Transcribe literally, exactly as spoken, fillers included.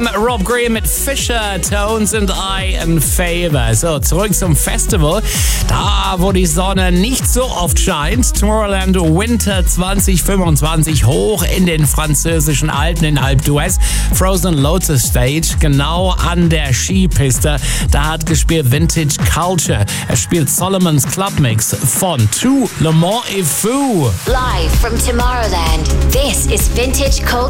Rob Green mit Fisher, Tones and I in Favor. So, zurück zum Festival. Da, wo die Sonne nicht so oft scheint. Tomorrowland Winter zwanzig fünfundzwanzig hoch in den französischen Alpen in Alpe d'Huez. Frozen Lotus Stage, genau an der Skipiste. Da hat gespielt Vintage Culture. Er spielt Solomon's Club Mix von To Le Mans et Fou. Live from Tomorrowland, this is Vintage Culture.